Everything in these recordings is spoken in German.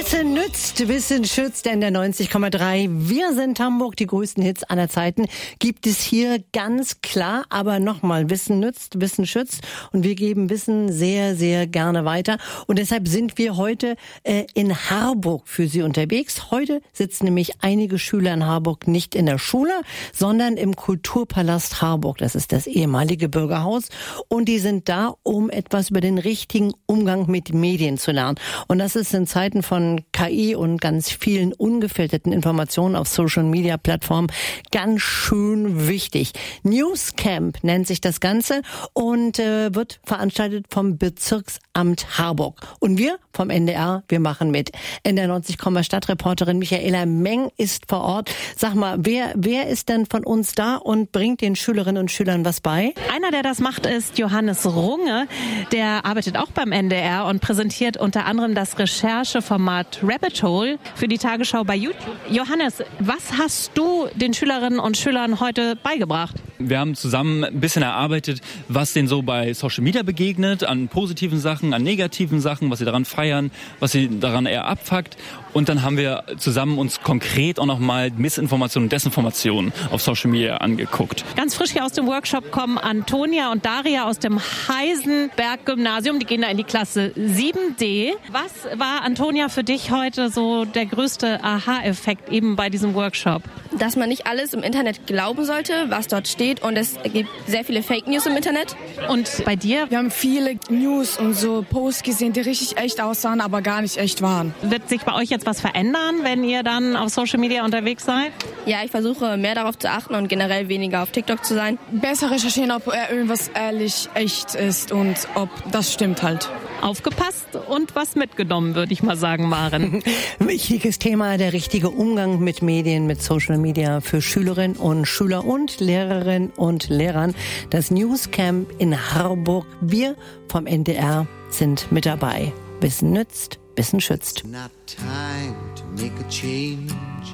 Wissen nützt, Wissen schützt in der 90,3. Wir sind Hamburg, die größten Hits aller Zeiten gibt es hier ganz klar. Aber nochmal, Wissen nützt, Wissen schützt. Und wir geben Wissen sehr, sehr gerne weiter. Und deshalb sind wir heute in Harburg für Sie unterwegs. Heute sitzen nämlich einige Schüler in Harburg nicht in der Schule, sondern im Kulturpalast Harburg. Das ist das ehemalige Bürgerhaus. Und die sind da, um etwas über den richtigen Umgang mit Medien zu lernen. Und das ist in Zeiten von KI und ganz vielen ungefilterten Informationen auf Social-Media-Plattformen ganz schön wichtig. Newscamp nennt sich das Ganze und wird veranstaltet vom Bezirksamt Harburg. Und wir vom NDR, wir machen mit. NDR 90, Stadtreporterin Michaela Meng ist vor Ort. Sag mal, wer ist denn von uns da und bringt den Schülerinnen und Schülern was bei? Einer, der das macht, ist Johannes Runge. Der arbeitet auch beim NDR und präsentiert unter anderem das Rechercheformat Rabbit Hole für die Tagesschau bei YouTube. Johannes, was hast du den Schülerinnen und Schülern heute beigebracht? Wir haben zusammen ein bisschen erarbeitet, was denen so bei Social Media begegnet, an positiven Sachen, an negativen Sachen, was sie daran feiern, was sie daran eher abfuckt. Und dann haben wir zusammen uns konkret auch nochmal Missinformationen und Desinformationen auf Social Media angeguckt. Ganz frisch hier aus dem Workshop kommen Antonia und Daria aus dem Heisenberg-Gymnasium. Die gehen da in die Klasse 7D. Was war, Antonia, für dich heute so der größte Aha-Effekt eben bei diesem Workshop? Dass man nicht alles im Internet glauben sollte, was dort steht. Und es gibt sehr viele Fake News im Internet. Und bei dir? Wir haben viele News und so Posts gesehen, die richtig echt aussahen, aber gar nicht echt waren. Wird sich bei euch jetzt was verändern, wenn ihr dann auf Social Media unterwegs seid? Ja, ich versuche mehr darauf zu achten und generell weniger auf TikTok zu sein. Besser recherchieren, ob irgendwas ehrlich echt ist und ob das stimmt halt. Aufgepasst und was mitgenommen, würde ich mal sagen, Maren. Wichtiges Thema, der richtige Umgang mit Medien, mit Social Media für Schülerinnen und Schüler und Lehrerinnen und Lehrern. Das Newscamp in Harburg. Wir vom NDR sind mit dabei. Wissen nützt, Wissen schützt. Not time to make a change.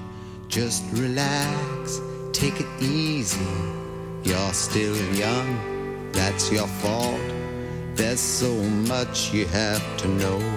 Just relax, take it easy. You're still young, that's your fault. There's so much you have to know.